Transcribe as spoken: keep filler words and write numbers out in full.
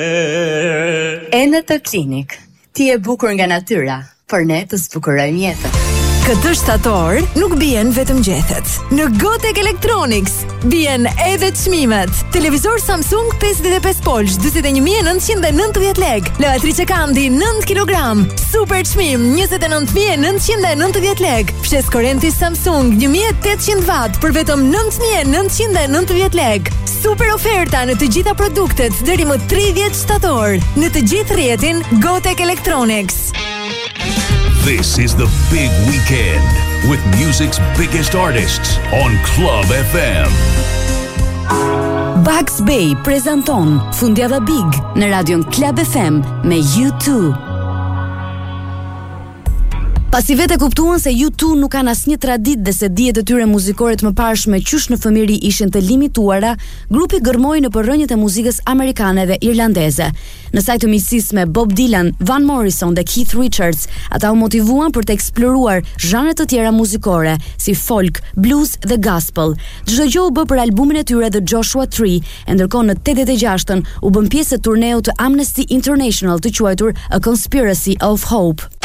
Enet Clinic. Ti e bukur nga natyra, por ne të zbukurojmë jetën. Këtë shtator nuk bien vetëm gjethet. Në Gotek Electronics bien edhe çmimet. Televizor Samsung pesëdhjetë e pesë polsh, dyzet e një mijë e nëntëqind e nëntëdhjetë lekë. Lavatriçe Kandi nëntë kilogram, super çmim njëzet e nëntë mijë e nëntëqind e nëntëdhjetë lekë. Fshes korrenti Samsung një mijë e tetëqind watt për vetëm nëntë mijë e nëntëqind e nëntëdhjetë lekë. Super oferta në të gjitha produktet deri më tridhjetë shtator. Në të gjithë rrjetin Gotek Electronics. This is the big weekend with music's biggest artists on Club F M. Bugs Bay prezanton Fundjava Big në radion Club F M me U two. Pasi vetë kuptuan se U two nuk kanë asnjë traditë dhe se dijet e tyre muzikore të mëparshme qysh në fëmijëri ishin të limituara, grupi gërmoi në përrënjët e muzikës amerikane dhe irlandeze. Në saj të miqësisë me Bob Dylan, Van Morrison dhe Keith Richards, ata u motivuan për të eksploruar zhanre të tjera muzikore, si folk, blues dhe gospel. Çdo gjë u bë për albumin e tyre The Joshua Tree, e ndërkohë në tetëdhjetë e gjashtën u bën pjesë e turneut të Amnesty International të quajtur A Conspiracy of Hope.